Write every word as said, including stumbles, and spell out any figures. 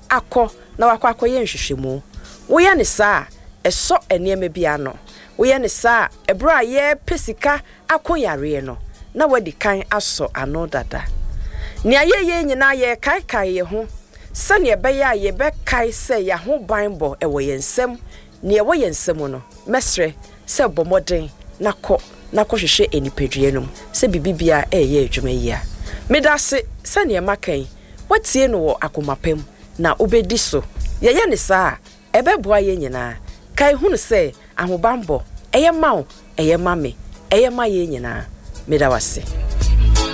akọ na wakọ akọye nhwehwemu wo ye ne saa eso eneme bia no wo ye ne saa ebra ye pesika akoyare no na wadi kan aso ano dada ni ayeye nyina ye kai kai ye ho sane ebeya ye be kai se ya ho banbo e wo yensem ni e wo yensem no mesre se bomoden nakọ nakọ hwehwe enipadue no se bibibia e ye adwuma yi a medase sane e makan watie no wo akomapem na obedi so ye ye ne saa ebeboa ye nyina kai hunu se ahobambo eye mawo eye mame eye ma ye nyina medawase